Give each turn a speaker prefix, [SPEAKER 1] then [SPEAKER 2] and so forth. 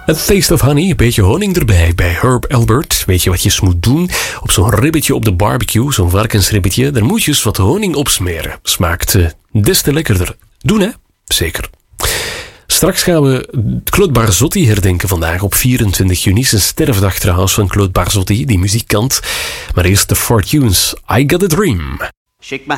[SPEAKER 1] A Taste of Honey, een beetje honing erbij bij Herb Alpert. Weet je wat je eens moet doen? Op zo'n ribbetje op de barbecue, zo'n varkensribbetje, daar moet je eens wat honing op smeren. Smaakt des te lekkerder. Doen hè? Zeker. Straks gaan we Claude Barzotti herdenken vandaag op 24 juni. Zijn sterfdag trouwens van Claude Barzotti, die muzikant. Maar eerst de Fortunes, I Got a Dream.
[SPEAKER 2] Shake my